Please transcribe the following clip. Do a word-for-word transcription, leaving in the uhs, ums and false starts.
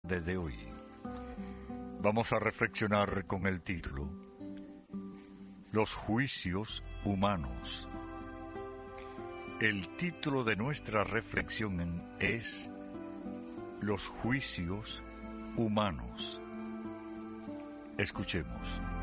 desde hoy. Vamos a reflexionar con el título Los juicios humanos. El título de nuestra reflexión es Los juicios humanos. Escuchemos.